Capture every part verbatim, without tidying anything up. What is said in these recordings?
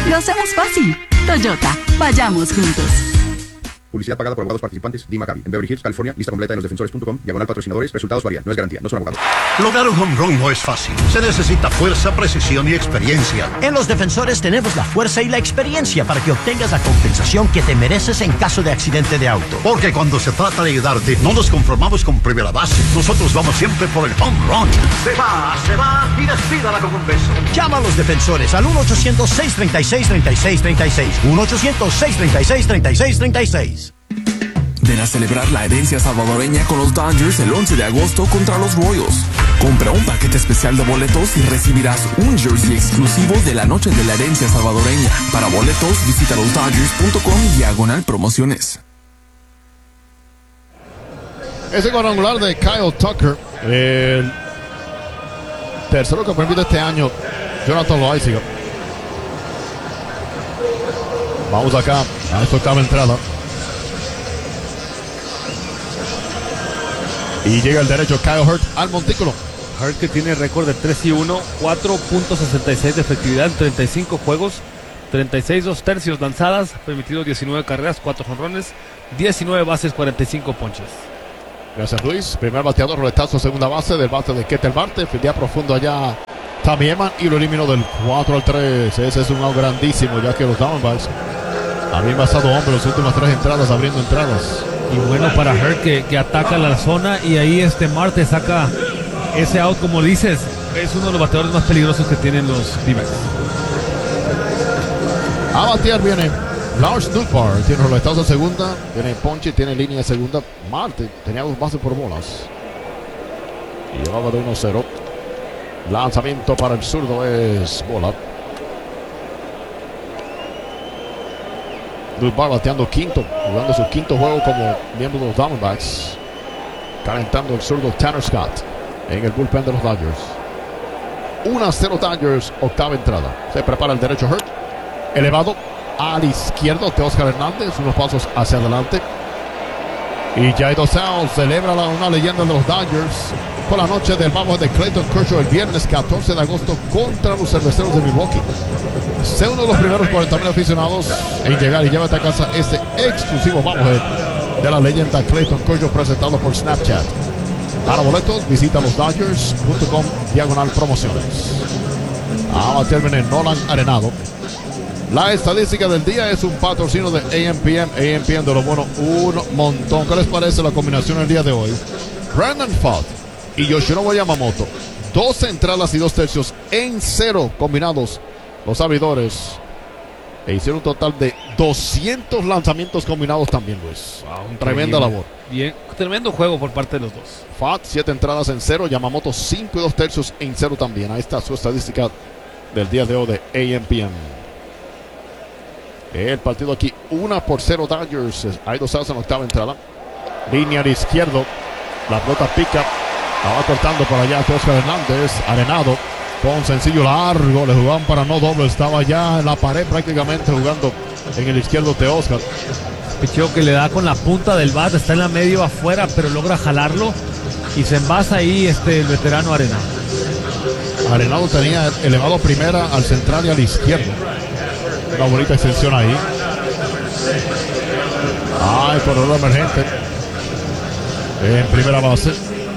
Lo hacemos fácil. Toyota, vayamos juntos. Publicidad pagada por abogados participantes. D. Maccabi. En Beverly Hills, California. Lista completa en los defensores punto com. Diagonal patrocinadores. Resultados varían. No es garantía. No son abogados. Lograr un home run no es fácil. Se necesita fuerza, precisión y experiencia. En Los Defensores tenemos la fuerza y la experiencia para que obtengas la compensación que te mereces en caso de accidente de auto. Porque cuando se trata de ayudarte, no nos conformamos con primera base. Nosotros vamos siempre por el home run. Se va, se va y despídala con un beso. Llama a Los Defensores al uno ochocientos, seis treinta y seis, treinta y seis treinta y seis. uno ochocientos, seis treinta y seis, treinta y seis treinta y seis. Ven a celebrar la herencia salvadoreña con los Dodgers el once de agosto contra los Royals. Compra un paquete especial de boletos y recibirás un jersey exclusivo de la noche de la herencia salvadoreña. Para boletos, visita los dodgers punto com diagonal promociones. Ese cuadrangular de Kyle Tucker, el tercero que permite este año Jonathan Loaiziga. Vamos acá a esta octava entrada. Y llega el derecho Kyle Hurt al montículo. Hurt, que tiene récord de tres y uno, cuatro punto sesenta y seis de efectividad en treinta y cinco juegos, treinta y seis dos tercios lanzadas, permitido diecinueve carreras, cuatro jonrones, diecinueve bases, cuarenta y cinco ponches. Gracias, Luis. Primer bateador, roletazo, segunda base del bate de Ketel Marte. Fildea profundo allá Tommy Edman y lo eliminó del cuatro al tres. Ese es un out grandísimo, ya que los Diamondbacks habían basado hombre las últimas tres entradas, abriendo entradas. Y bueno para Hurt, que, que ataca la zona, y ahí este Marte saca ese out. Como dices, es uno de los bateadores más peligrosos que tienen los D-backs. A batear viene Lars Nootbaar. Tiene roletazo de segunda, tiene ponche, tiene línea de segunda. Marte tenía dos bases por bolas y llevaba de uno cero. Lanzamiento para el zurdo, es bola. Nootbaar bateando quinto, jugando su quinto juego como miembro de los Diamondbacks. Calentando el zurdo Tanner Scott en el bullpen de los Dodgers. uno a cero Dodgers, octava entrada. Se prepara el derecho Hurt. Elevado al izquierdo de Oscar Hernández, unos pasos hacia adelante. Y Jay Dosal celebra la, una leyenda de los Dodgers por la noche del vamos de Clayton Kershaw el viernes catorce de agosto contra los Cerveceros de Milwaukee. Sé uno de los primeros cuarenta mil aficionados en llegar y llévate a casa este exclusivo vamos de la leyenda Clayton Kershaw, presentado por Snapchat. Para boletos, visita los dodgers punto com diagonal promociones. Ahora termina Nolan Arenado. La estadística del día es un patrocinio de A M P M. A M P M de lo bueno, un montón. ¿Qué les parece la combinación el día de hoy? Brandon Pfaadt y Yoshinobu Yamamoto. Dos entradas y dos tercios en cero combinados. Los abridores. E hicieron un total de doscientos lanzamientos combinados también, Luis. Wow, tremenda labor. Bien, tremendo juego por parte de los dos. Pfaadt, siete entradas en cero. Yamamoto, cinco y dos tercios en cero también. Ahí está su estadística del día de hoy de A M P M. El partido aquí, una por cero Dodgers. Hay dos outs en la octava entrada. Línea al izquierdo. La pelota pica. La va cortando por allá Oscar Hernández. Arenado. Con sencillo largo. Le jugaban para no doble. Estaba ya en la pared prácticamente jugando en el izquierdo de Oscar. Picheo que le da con la punta del bat. Está en la medio afuera, pero logra jalarlo. Y se envasa ahí este, el veterano Arenado. Arenado tenía elevado primera al central y al izquierdo. Una bonita extensión ahí. Ay, corredor emergente en primera base.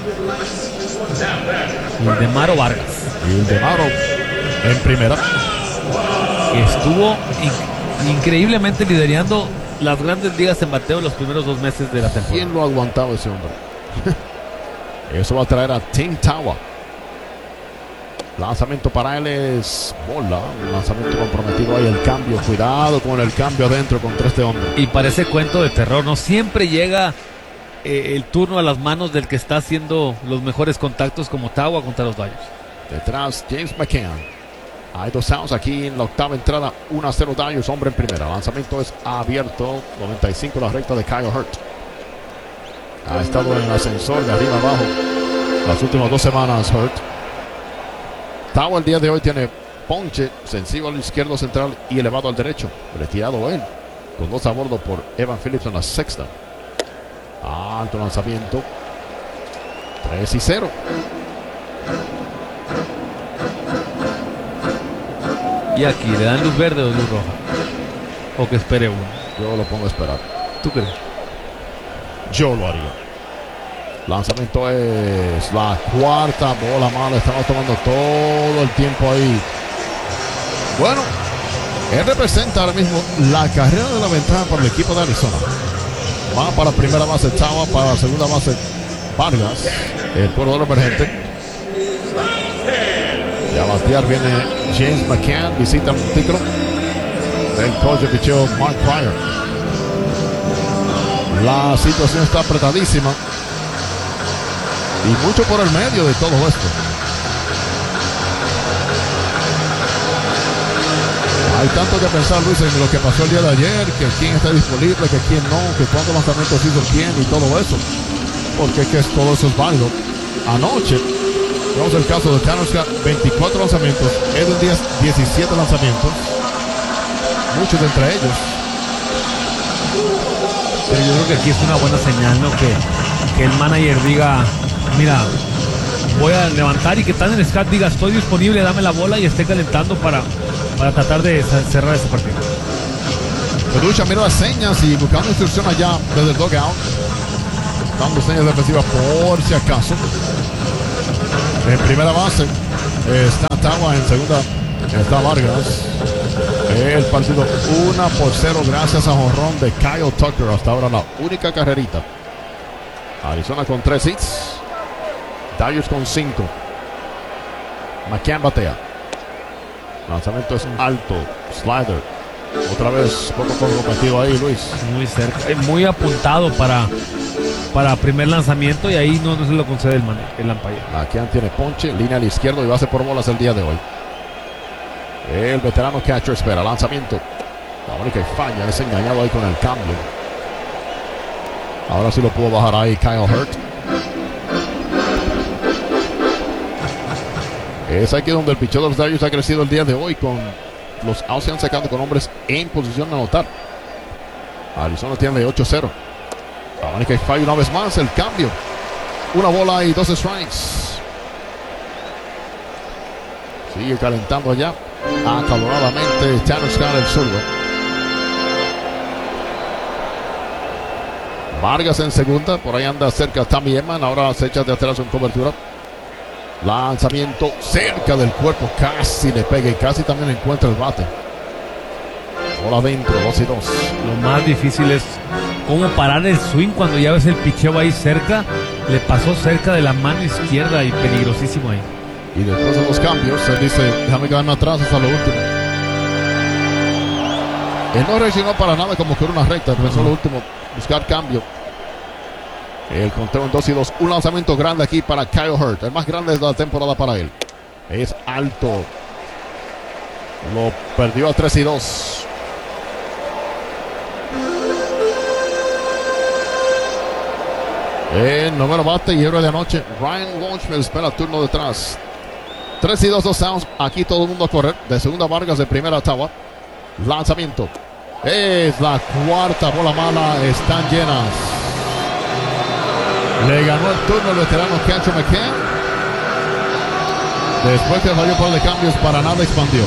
Ildemaro Vargas. Ildemaro en primera. Estuvo in- increíblemente liderando las grandes ligas en bateo los primeros dos meses de la temporada. ¿Quién lo ha aguantado ese hombre? Eso va a traer a Tim Tawa. Lanzamiento para él es bola. Un lanzamiento comprometido ahí. El cambio. Cuidado con el cambio adentro contra este hombre. Y parece cuento de terror. No siempre llega eh, el turno a las manos del que está haciendo los mejores contactos, como Tawa contra los Dodgers. Detrás James McCann. Hay dos outs aquí en la octava entrada. uno a cero Dodgers. Hombre en primera. Lanzamiento es abierto. noventa y cinco la recta de Kyle Hurt. Ha estado en el ascensor de arriba abajo las últimas dos semanas Hurt. Tawa el día de hoy tiene ponche, sencillo al izquierdo central y elevado al derecho. Retirado él, con dos a bordo por Evan Phillips en la sexta. Alto lanzamiento. tres y cero. Y aquí, ¿le dan luz verde o luz roja? O que espere uno. Yo lo pongo a esperar. ¿Tú crees? Yo lo haría. Lanzamiento es la cuarta bola mala. Estamos tomando todo el tiempo ahí. Bueno, él representa ahora mismo la carrera de la ventaja para el equipo de Arizona. Va para primera base Tawa, para segunda base Vargas, el corredor emergente. Y a batear viene James McCann, visita Montículo. El coach de picheo Mark Pryor. La situación está apretadísima. Y mucho por el medio de todo esto. Hay tanto que pensar, Luis, en lo que pasó el día de ayer, que quién está disponible, que quién no, que cuántos lanzamientos hizo quién y todo eso. Porque es que todo eso es válido. Anoche, vemos el caso de Tanner Scott, veinticuatro lanzamientos, Edwin Díaz, diecisiete lanzamientos, muchos de entre ellos. Pero yo creo que aquí es una buena señal, ¿no? Que, que el manager diga, mira, voy a levantar, y que Tanner Scott diga, estoy disponible, dame la bola, y esté calentando para, para tratar de cerrar ese partido. Perucha mira las señas y buscando instrucción allá desde el dugout, dando señas defensivas por si acaso. En primera base está Tawa, en segunda está Vargas. El partido uno por cero gracias a jonrón de Kyle Tucker. Hasta ahora la única carrerita. Arizona con tres hits, Dodgers con cinco. McCann batea. Lanzamiento es alto, slider. Otra vez poco comprometido ahí, Luis. Muy cerca, eh, muy apuntado para, para primer lanzamiento, y ahí no, no se lo concede el, man, el umpire. McCann tiene ponche, línea al izquierdo y base por bolas el día de hoy. El veterano catcher espera lanzamiento. La única falla es engañado ahí con el cambio. Ahora sí lo pudo bajar ahí Kyle Hurt. Es aquí donde el picheo de los Dodgers ha crecido el día de hoy, con los outs se han sacado con hombres en posición de anotar. Arizona tiene de ocho cero. La única falla una vez más, el cambio. Una bola y dos strikes. Sigue calentando allá acaloradamente Tanner Scott, el zurdo. Vargas en segunda, por ahí anda cerca Tommy Edman, ahora se echa de atrás en cobertura. Lanzamiento cerca del cuerpo, casi le pega y casi también encuentra el bate. Bola adentro, dos y dos. Lo más difícil es cómo parar el swing cuando ya ves el picheo ahí cerca. Le pasó cerca de la mano izquierda y peligrosísimo ahí. Y después de los cambios, él dice, déjame quedarme atrás hasta lo último. Él no reaccionó para nada como que era una recta, pensó uh-huh. lo último, buscar cambio. El conteo en dos y dos. Un lanzamiento grande aquí para Kyle Hurt, el más grande de la temporada para él. Es alto. Lo perdió a tres y dos. El noveno bate y héroe de anoche, Ryan Goldschmidt, espera turno detrás. tres y dos, dos outs. Aquí todo el mundo a correr. De segunda Vargas, de primera Tawa. Lanzamiento. Es la cuarta bola mala. Están llenas. Le ganó el turno el veterano catcher McCann. Después que falló por de cambios, para nada expandió.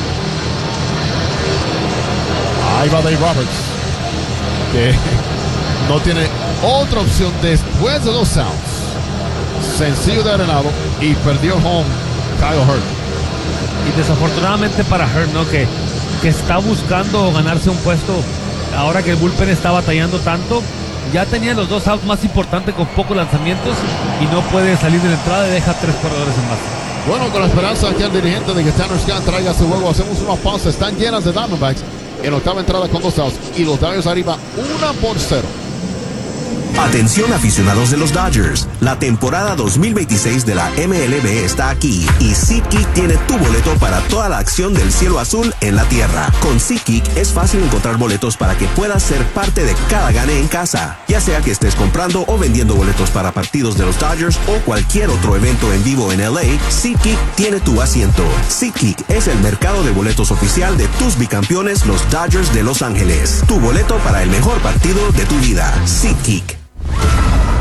Ahí va Dave Roberts, que no tiene otra opción después de dos outs. Sencillo de arenado y perdió home Kyle Hurt. Y desafortunadamente para Hurt, ¿no? Que, que está buscando ganarse un puesto ahora que el bullpen está batallando tanto. Ya tenía los dos outs más importantes con pocos lanzamientos y no puede salir de la entrada y deja tres corredores en base. Bueno, con la esperanza aquí al dirigente de que Tanner Scott traiga su juego, hacemos una pausa. Están llenas de Diamondbacks en octava entrada con dos outs y los Dodgers arriba una por cero. Atención aficionados de los Dodgers, la temporada dos mil veintiséis de la M L B está aquí y SeatGeek tiene tu boleto para toda la acción del cielo azul en la tierra. Con SeatGeek es fácil encontrar boletos para que puedas ser parte de cada gane en casa, ya sea que estés comprando o vendiendo boletos para partidos de los Dodgers o cualquier otro evento en vivo en L A. SeatGeek tiene tu asiento. SeatGeek es el mercado de boletos oficial de tus bicampeones, los Dodgers de Los Ángeles. Tu boleto para el mejor partido de tu vida. SeatGeek.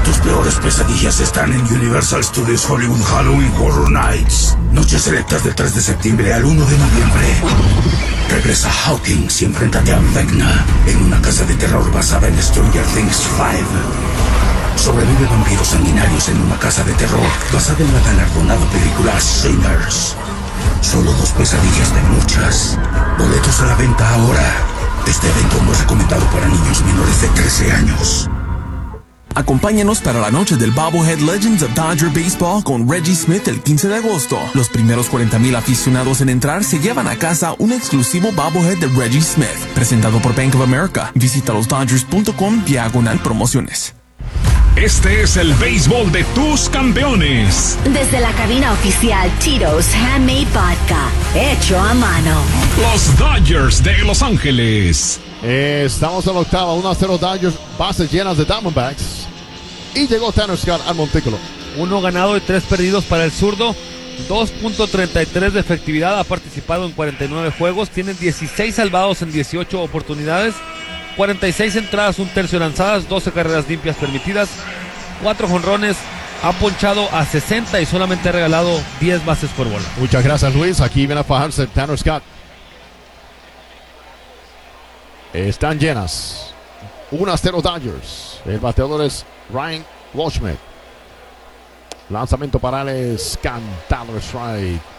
Tus peores pesadillas están en Universal Studios Hollywood Halloween Horror Nights. Noches selectas del tres de septiembre al uno de noviembre. Regresa Hawkins y enfréntate a Vecna en una casa de terror basada en Stranger Things cinco. Sobrevive vampiros sanguinarios en una casa de terror basada en la galardonada película Sinners. Solo dos pesadillas de muchas. Boletos a la venta ahora. Este evento no es recomendado para niños menores de trece años. Acompáñanos para la noche del Bobblehead Legends of Dodger Baseball con Reggie Smith el quince de agosto. Los primeros cuarenta mil aficionados en entrar se llevan a casa un exclusivo Bobblehead de Reggie Smith, presentado por Bank of America. Visita los Dodgers punto com diagonal promociones. Este es el béisbol de tus campeones. Desde la cabina oficial Tito's Handmade Vodka, hecho a mano. Los Dodgers de Los Ángeles. Eh, estamos en la octava, uno a cero Dodgers, bases llenas de Diamondbacks. Y llegó Tanner Scott al montículo. Uno ganado y tres perdidos para el zurdo. dos punto treinta y tres de efectividad. Ha participado en cuarenta y nueve juegos. Tiene dieciséis salvados en dieciocho oportunidades. cuarenta y seis entradas, un tercio lanzadas, doce carreras limpias permitidas, cuatro jonrones. Ha ponchado a sesenta y solamente ha regalado diez bases por bola. Muchas gracias, Luis. Aquí viene a fajarse Tanner Scott. Están llenas. uno a cero Dodgers. El bateador es Ryan Goldschmidt. Lanzamiento para él es cantado strike.